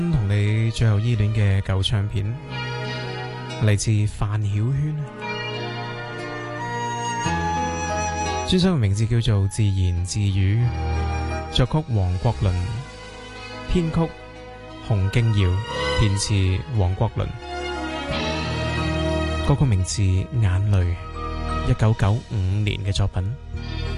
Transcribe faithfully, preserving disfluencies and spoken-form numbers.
同你最後依戀嘅舊唱片，嚟自范曉萱，專輯嘅名字叫做《自言自語》，作曲黃國倫，編曲洪敬堯，填詞黃國倫。歌曲名字《眼淚》，一九九五年嘅作品。